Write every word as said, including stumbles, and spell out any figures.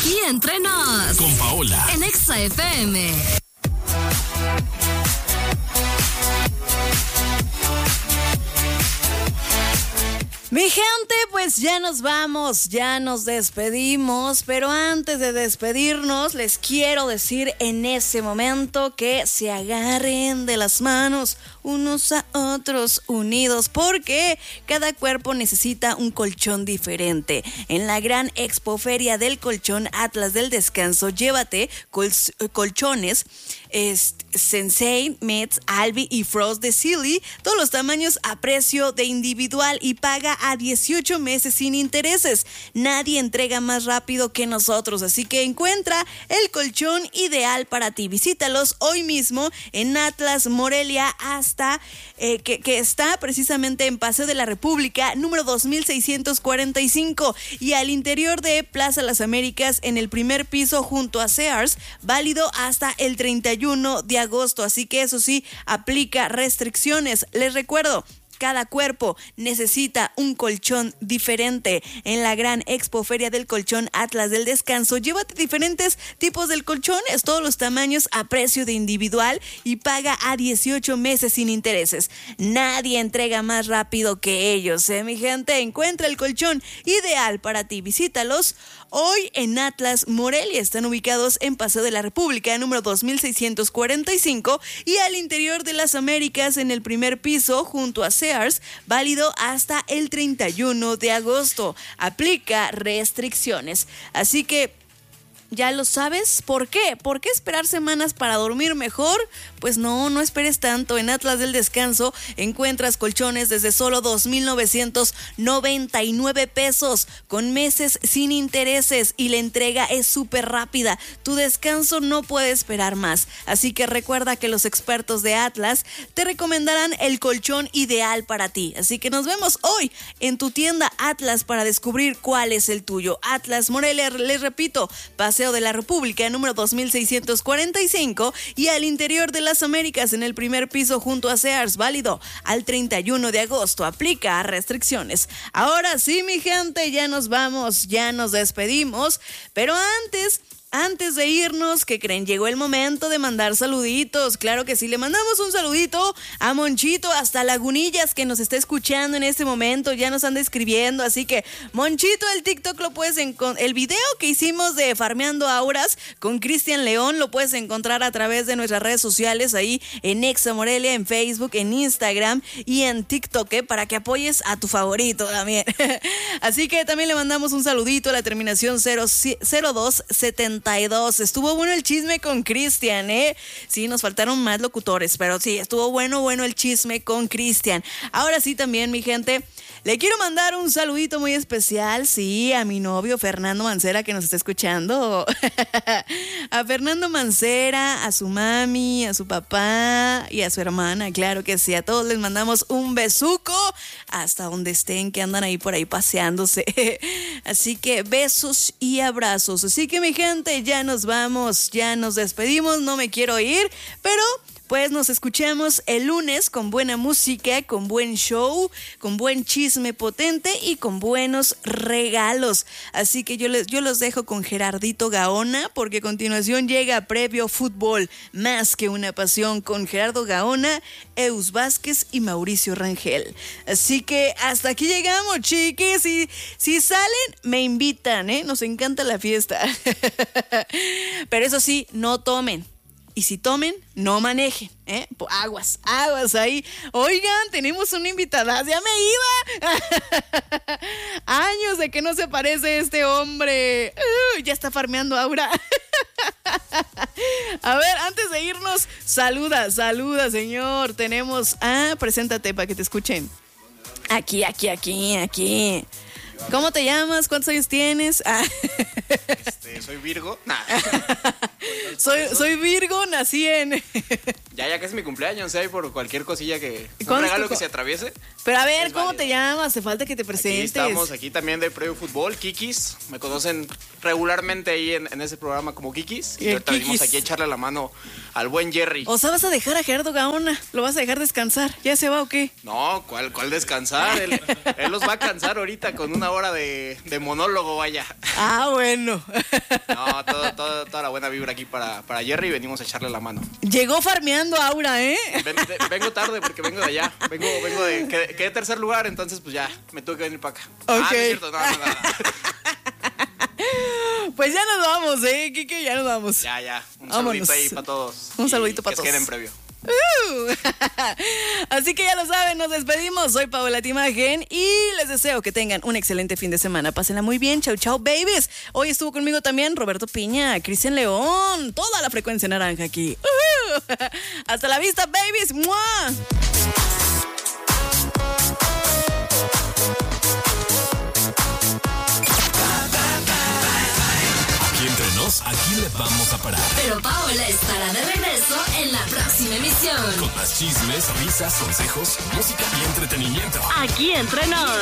Aquí entre nos. Con Paola. En Exa F M. Mi gente, pues ya nos vamos, ya nos despedimos, pero antes de despedirnos les quiero decir en ese momento que se agarren de las manos unos a otros unidos, porque cada cuerpo necesita un colchón diferente. En la gran expoferia del colchón Atlas del Descanso, llévate col- colchones es, Sensei, Mets, Albi y Frost de Sealy, todos los tamaños a precio de individual y paga a dieciocho meses sin intereses. Nadie entrega más rápido que nosotros, así que encuentra el colchón ideal para ti. Visítalos hoy mismo en Atlas Morelia, hasta eh, que, que está precisamente en Paseo de la República, número dos mil seiscientos cuarenta y cinco, y al interior de Plaza Las Américas, en el primer piso junto a Sears, válido hasta el treinta y uno de agosto, así que eso sí, aplica restricciones. Les recuerdo, cada cuerpo necesita un colchón diferente. En la gran expoferia del colchón Atlas del Descanso, llévate diferentes tipos de colchones, todos los tamaños a precio de individual y paga a dieciocho meses sin intereses. Nadie entrega más rápido que ellos, ¿eh, mi gente? Encuentra el colchón ideal para ti. Visítalos hoy en Atlas Morelia. Están ubicados en Paseo de la República, número dos mil seiscientos cuarenta y cinco, y al interior de las Américas, en el primer piso junto a Sears, válido hasta el treinta y uno de agosto. Aplica restricciones. Así que ya lo sabes. ¿Por qué? ¿Por qué esperar semanas para dormir mejor? Pues no, no esperes tanto. En Atlas del Descanso encuentras colchones desde solo dos mil novecientos noventa y nueve pesos, con meses sin intereses, y la entrega es súper rápida. Tu descanso no puede esperar más. Así que recuerda que los expertos de Atlas te recomendarán el colchón ideal para ti. Así que nos vemos hoy en tu tienda Atlas para descubrir cuál es el tuyo. Atlas Morelia, les repito, Paseo de la República, número dos mil seiscientos cuarenta y cinco, y al interior de las Américas, en el primer piso junto a Sears, válido al treinta y uno de agosto. Aplica restricciones. Ahora sí, mi gente, ya nos vamos, ya nos despedimos, pero antes... Antes de irnos, ¿qué creen? Llegó el momento de mandar saluditos. Claro que sí, le mandamos un saludito a Monchito hasta Lagunillas, que nos está escuchando en este momento, ya nos anda escribiendo. Así que, Monchito, el TikTok lo puedes encontrar, el video que hicimos de Farmeando Auras con Cristian León lo puedes encontrar a través de nuestras redes sociales, ahí en Exa Morelia, en Facebook, en Instagram y en TikTok, ¿eh? Para que apoyes a tu favorito también. Así que también le mandamos un saludito a la terminación cero dos setenta. Estuvo bueno el chisme con Cristian, ¿eh? Sí, nos faltaron más locutores, pero sí, estuvo bueno, bueno el chisme con Cristian. Ahora sí, también, mi gente, le quiero mandar un saludito muy especial, sí, a mi novio Fernando Mancera, que nos está escuchando. A Fernando Mancera, a su mami, a su papá y a su hermana, claro que sí. A todos les mandamos un besuco hasta donde estén, que andan ahí por ahí paseándose. Así que besos y abrazos. Así que, mi gente, ya nos vamos, ya nos despedimos, no me quiero ir, pero pues nos escuchamos el lunes con buena música, con buen show, con buen chisme potente y con buenos regalos. Así que yo, les, yo los dejo con Gerardito Gaona, porque a continuación llega Previo Fútbol, más que una pasión, con Gerardo Gaona, Eus Vázquez y Mauricio Rangel. Así que hasta aquí llegamos, chiquis, y si salen, me invitan, ¿eh? Nos encanta la fiesta. Pero eso sí, no tomen. Y si tomen, no manejen, ¿eh? Aguas, aguas ahí. Oigan, tenemos una invitada, ya me iba. Años de que no se aparece este hombre. Uh, ya está farmeando Aura. A ver, antes de irnos, saluda, saluda, señor. Tenemos... Ah, preséntate para que te escuchen. Aquí, aquí, aquí, aquí. ¿Cómo te llamas? ¿Cuántos años tienes? Ah. Este, soy Virgo. Nah. soy, soy Virgo, nací en... Ya Ya, ya casi mi cumpleaños, ¿eh? Por cualquier cosilla que... Un ¿Cuándo es regalo tu que co- se atraviese. Pero a ver, Es ¿cómo válido. te llamas? Hace falta que te Aquí presentes. estamos, aquí también de Previo Fútbol, Kikis. Me conocen regularmente ahí en, en ese programa como Kikis. Y El ahorita venimos Kikis. aquí a echarle la mano al buen Jerry. O sea, ¿vas a dejar a Gerardo Gaona? ¿Lo vas a dejar descansar? ¿Ya se va o qué? No, ¿cuál, cuál descansar? Él, él los va a cansar ahorita con una hora de, de monólogo, vaya. Ah, bueno. No, todo, todo- toda la buena vibra aquí para, para Jerry y venimos a echarle la mano. Llegó farmeando Aura, ¿eh? Ven- de- vengo tarde porque vengo de allá. Vengo, vengo de. Quedé, quedé tercer lugar, entonces pues ya, me tuve que venir para acá. Ah, no Ok. es cierto, no, no, no, no. Pues ya nos vamos, ¿eh, Kike? Ya nos vamos. Ya, ya. Un Vámonos. saludito ahí para todos. Un Y saludito para que se todos. queden previo. Uh. Así que ya lo saben, nos despedimos. Soy Paola Timagen y les deseo que tengan un excelente fin de semana. Pásenla muy bien. Chau, chau, babies. Hoy estuvo conmigo también Roberto Piña, Cristian León, toda la frecuencia naranja aquí. Uh. Hasta la vista, babies. ¡Mua! Aquí entre nos, aquí le vamos a parar. Pero Paola estará de regreso en la próxima emisión. Con más chismes, risas, consejos, música y entretenimiento. Aquí entre nos.